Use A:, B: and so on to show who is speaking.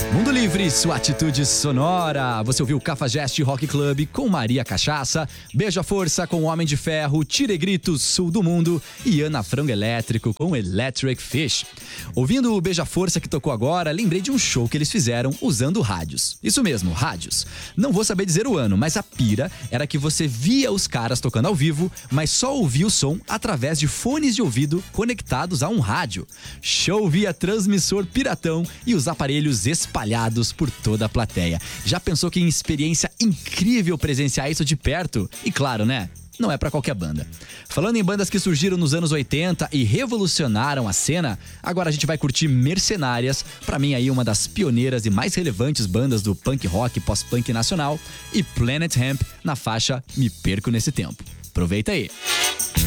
A: Mundo Livre, sua atitude sonora. Você ouviu Cafajeste Rock Club com Maria Cachaça, Beija Força com Homem de Ferro, Tire Gritos, Sul do Mundo e Ana Frango Elétrico com Electric Fish. Ouvindo o Beija Força que tocou agora, lembrei de um show que eles fizeram usando rádios. Isso mesmo, rádios. Não vou saber dizer o ano, mas a pira era que você via os caras tocando ao vivo, mas só ouvia o som através de fones de ouvido conectados a um rádio. Show via transmissor piratão e os aparelhos espalhados por toda a plateia. Já pensou que experiência incrível presenciar isso de perto? E claro, né? Não é pra qualquer banda. Falando em bandas que surgiram nos anos 80 e revolucionaram a cena, agora a gente vai curtir Mercenárias, pra mim aí uma das pioneiras e mais relevantes bandas do punk rock pós-punk nacional, e Planet Hemp na faixa Me Perco Nesse Tempo. Aproveita aí!